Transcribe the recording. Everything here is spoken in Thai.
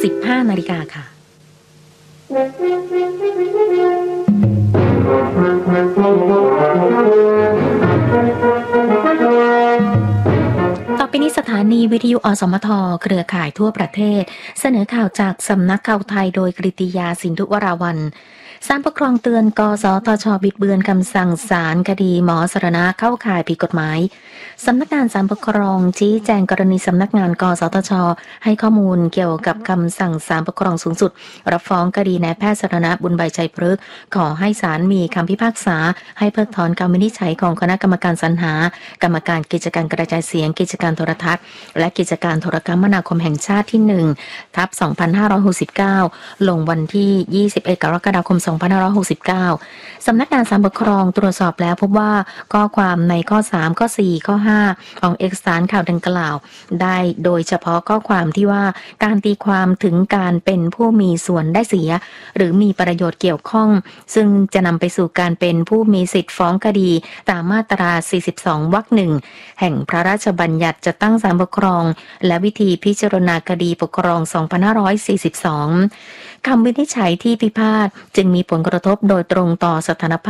15 นาฬิกาค่ะต่อไปนี้สถานีวิทยุอสมทเครือข่ายทั่วประเทศเสนอข่าวจากสำนักข่าวไทยโดยกฤติยาสินธุวราวัลย์ศาลปกครองเตือนกสทช.บิดเบือนคำสั่งศาลคดีหมอสรณะเข้าข่ายผิดกฎหมายสำนักงานศาลปกครองชี้แจงกรณีสำนักงานกสทช.ให้ข้อมูลเกี่ยวกับคำสั่งศาลปกครองสูงสุดรับฟ้องคดีนายแพทย์สรณะบุญใบชัยพฤกษ์ขอให้ศาลมีคำพิพากษาให้เพิกถอนคำวินิจฉัยของคณะกรรมการสรรหากรรมการกิจการกระจายเสียงกิจการโทรทัศน์และกิจการโทรคมนาคมแห่งชาติที่1/2569ลงวันที่21กรกฎาคม2569สำนักงานศาลปกครองตรวจสอบแล้วพบว่าข้อความในข้อ3ข้อ4ข้อ5ของเอกสารข่าวดังกล่าวได้โดยเฉพาะข้อความที่ว่าการตีความถึงการเป็นผู้มีส่วนได้เสียหรือมีประโยชน์เกี่ยวข้องซึ่งจะนำไปสู่การเป็นผู้มีสิทธิฟ้องคดีตามมาตรา42วรรคหนึ่งแห่งพระราชบัญญัติจัดตั้งศาลปกครองและวิธีพิจารณาคดีปกครอง2542คำวินิจฉัยที่พิพาทจึงมีผลกระทบโดยตรงต่อสถานภาพ